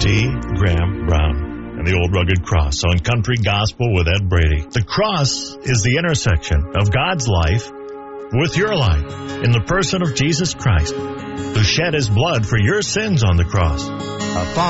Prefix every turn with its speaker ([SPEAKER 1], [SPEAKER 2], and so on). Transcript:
[SPEAKER 1] C. Graham Brown and the Old Rugged Cross on Country Gospel with Ed Brady. The cross is the intersection of God's life with your life in the person of Jesus Christ, who shed his blood for your sins on the cross.